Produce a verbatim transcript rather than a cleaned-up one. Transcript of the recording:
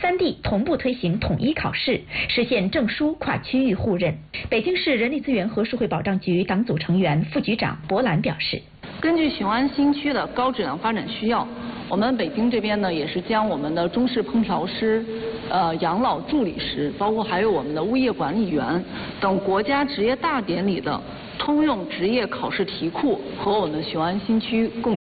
三地同步推行统一考试，实现证书跨区域互认。北京市人力资源和社会保障局党组成员、副局长博兰表示， 根据雄安新区的高质量发展需要，我们北京这边呢也是将我们的中式烹调师、呃养老助理师，包括还有我们的物业管理员等国家职业大典里的通用职业考试题库和我们雄安新区共